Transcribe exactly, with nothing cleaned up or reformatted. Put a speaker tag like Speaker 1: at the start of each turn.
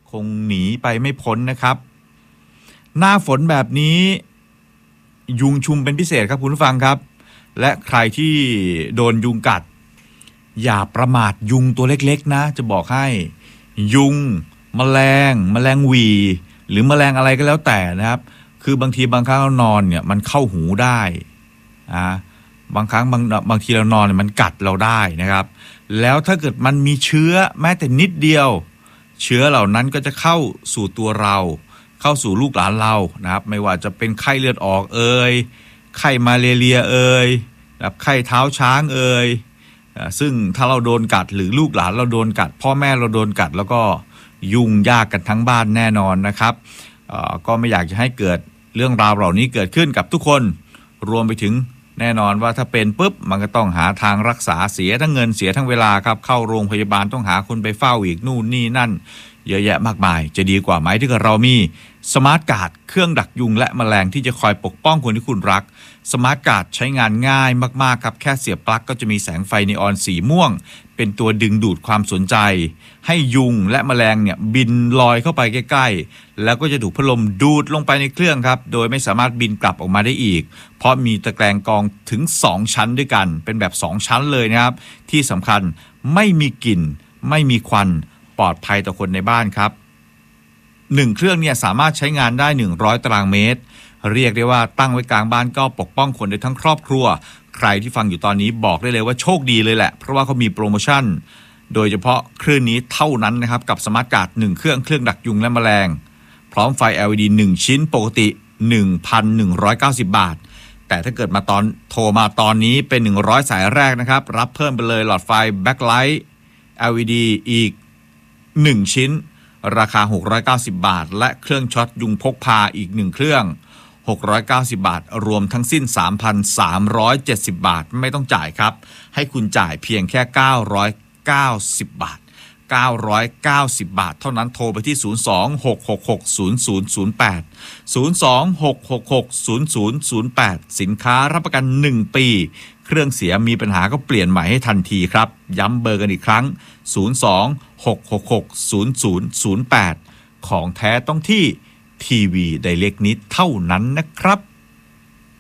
Speaker 1: คงหนีไปไม่พ้นนะครับหน้าฝนแบบนี้ยุงชุมเป็นพิเศษครับคุณผู้ฟังครับและใครที่โดนยุงกัดอย่าประมาทยุงตัวเล็กๆนะจะบอกให้ยุงแมลงแมลงหวีหรือแมลงอะไรก็แล้วแต่นะครับคือบางทีบางครั้งเรานอนเนี่ยมันเข้าหูได้อ่าบางครั้งบางบางทีเรานอนมันกัดเราได้นะครับแล้วถ้าเกิดมันมีเชื้อแม้แต่นิดเดียวเชื้อเหล่านั้นก็จะเข้าสู่ตัวเราเข้าสู่ลูกหลานเรานะครับไม่ว่าจะเป็นไข้เลือดออกเอ่ยไข้มาเลเรียเอ่ยแบบไข้เท้าช้างเอ่ยซึ่งถ้าเราโดนกัดหรือลูกหลานเราโดนกัดพ่อแม่เราโดนกัดแล้วก็ยุ่งยากกันทั้งบ้านแน่นอนนะครับก็ไม่อยากจะให้เกิดเรื่องราวเหล่านี้เกิดขึ้นกับทุกคนรวมไปถึงแน่นอนว่าถ้าเป็นปุ๊บมันก็ต้องหาทางรักษาเสียทั้งเงินเสียทั้งเวลาครับเข้าโรงพยาบาลต้องหาคนไปเฝ้าอีกนู่นนี่นั่นเยอะแยะมากมายจะดีกว่าไหมถ้าเกิดเรามีสมาร์ทการ์ดเครื่องดักยุงและแมลงที่จะคอยปกป้องคนที่คุณรักสมาร์ทการ์ดใช้งานง่ายมากๆครับแค่เสียบปลั๊กก็จะมีแสงไฟนีออนสีม่วงเป็นตัวดึงดูดความสนใจให้ยุงและแมลงเนี่ยบินลอยเข้าไปใกล้ๆแล้วก็จะถูกพัดลมดูดลงไปในเครื่องครับโดยไม่สามารถบินกลับออกมาได้อีกเพราะมีตะแกรงกรองถึงสองชั้นด้วยกันเป็นแบบสองชั้นเลยนะครับที่สำคัญไม่มีกลิ่นไม่มีควันปลอดภัยต่อคนในบ้านครับหนึ่งเครื่องเนี่ยสามารถใช้งานได้หนึ่งร้อยตารางเมตรเรียกได้ว่าตั้งไว้กลางบ้านก็ปกป้องคนได้ทั้งครอบครัวใครที่ฟังอยู่ตอนนี้บอกได้เลยว่าโชคดีเลยแหละเพราะว่าเขามีโปรโมชั่นโดยเฉพาะเครื่องนี้เท่านั้นนะครับกับสมาร์ทการ์ดหนึ่งเครื่องเครื่องดักยุงและแมลงพร้อมไฟ แอล อี ดี หนึ่งชิ้นปกติ หนึ่งพันหนึ่งร้อยเก้าสิบ บาทแต่ถ้าเกิดมาตอนโทรมาตอนนี้เป็นหนึ่งร้อยสายแรกนะครับรับเพิ่มไปเลยหลอดไฟแบ็คไลท์ แอล อี ดี อีกหนึ่งชิ้นราคาหกร้อยเก้าสิบบาทและเครื่องช็อตยุงพกพาอีกหนึ่งเครื่องหกร้อยเก้าสิบบาทรวมทั้งสิ้น สามพันสามร้อยเจ็ดสิบ บาทไม่ต้องจ่ายครับให้คุณจ่ายเพียงแค่เก้าร้อยเก้าสิบบาทเก้าร้อยเก้าสิบบาทเท่านั้นโทรไปที่ศูนย์ สอง หก หก หก ศูนย์ ศูนย์ ศูนย์ แปด ศูนย์ สอง หก หก หก ศูนย์ ศูนย์ ศูนย์ แปดสินค้ารับประกันหนึ่งปีเครื่องเสียมีปัญหาก็เปลี่ยนใหม่ให้ทันทีครับย้ำเบอร์กันอีกครั้งศูนย์ สอง หก หก หก ศูนย์ ศูนย์ ศูนย์ แปดของแท้ต้องที่ทีวีไดเรกนิดเท่านั้นนะครับ